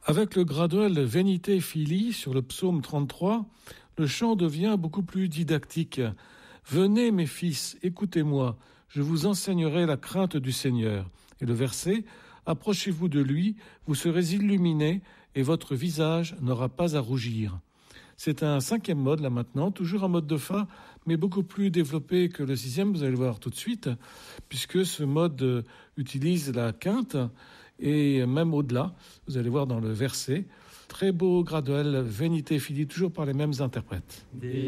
Avec le graduel Venite Fili sur le psaume 33, le chant devient beaucoup plus didactique. Venez mes fils, écoutez-moi, je vous enseignerai la crainte du Seigneur. Et le verset, approchez-vous de lui, vous serez illuminés et votre visage n'aura pas à rougir. C'est un 5e mode là maintenant, toujours un mode de fa, mais beaucoup plus développé que le 6e, vous allez le voir tout de suite, puisque ce mode utilise la quinte et même au-delà, vous allez voir dans le verset, très beau graduel Venite Fili, toujours par les mêmes interprètes.